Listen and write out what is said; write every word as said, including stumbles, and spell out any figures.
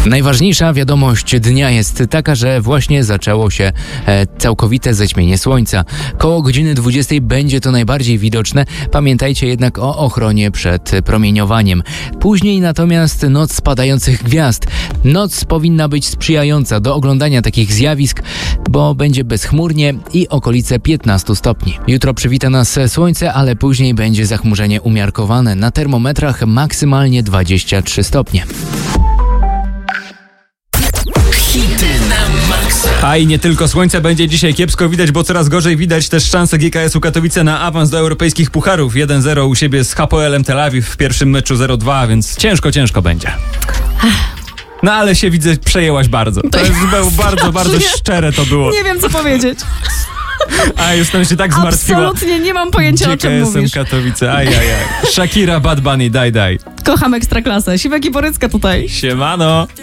Najważniejsza wiadomość dnia jest taka, że właśnie zaczęło się e, całkowite zaćmienie słońca. Koło godziny dwudziestej będzie to najbardziej widoczne. Pamiętajcie jednak o ochronie przed promieniowaniem. Później natomiast noc spadających gwiazd. Noc powinna być sprzyjająca do oglądania takich zjawisk, bo będzie bezchmurnie i okolice piętnaście stopni. Jutro przywita nas słońce, ale później będzie zachmurzenie umiarkowane. Na termometrach maksymalnie dwadzieścia trzy stopnie. Hity na maksa. A i nie tylko słońce będzie dzisiaj kiepsko widać, bo coraz gorzej widać też szanse G K S-u Katowice na awans do europejskich pucharów. jeden zero u siebie z Hapoelem Tel Awiw w pierwszym meczu zero dwa, więc ciężko, ciężko będzie. No ale się widzę, przejęłaś bardzo. To jest było bardzo, bardzo szczere to było. Nie wiem, co powiedzieć. A jestem się tak zmartwiła. Absolutnie nie mam pojęcia, o czym mówisz. Katowice, ajajaj. Shakira, Bad Bunny, daj, daj. Kocham Ekstraklasę. Siwek i Borycka tutaj. Siemano.